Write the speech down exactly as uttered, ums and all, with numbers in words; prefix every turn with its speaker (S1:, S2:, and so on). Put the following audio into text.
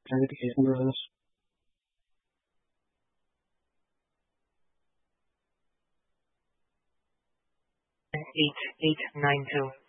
S1: Can I get the case number of this?
S2: eight eight nine two.